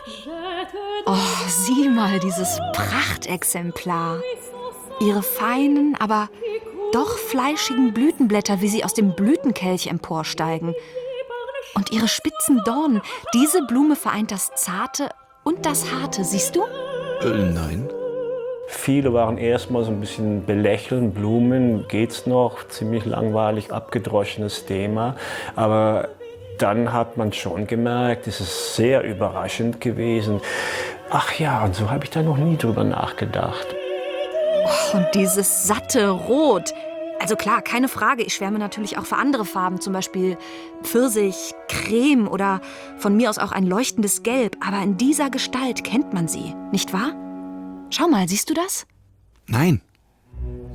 Oh, sieh mal dieses Prachtexemplar. Ihre feinen, aber doch fleischigen Blütenblätter, wie sie aus dem Blütenkelch emporsteigen. Und ihre spitzen Dornen. Diese Blume vereint das Zarte und das Harte, siehst du? Nein. Viele waren erstmal so ein bisschen belächeln, Blumen, geht's noch, ziemlich langweilig, abgedroschenes Thema. Aber dann hat man schon gemerkt, es ist sehr überraschend gewesen. Ach ja, und so habe ich da noch nie drüber nachgedacht. Oh, und dieses satte Rot. Also klar, keine Frage, ich schwärme natürlich auch für andere Farben, zum Beispiel Pfirsich, Creme oder von mir aus auch ein leuchtendes Gelb. Aber in dieser Gestalt kennt man sie, nicht wahr? Schau mal, siehst du das? Nein.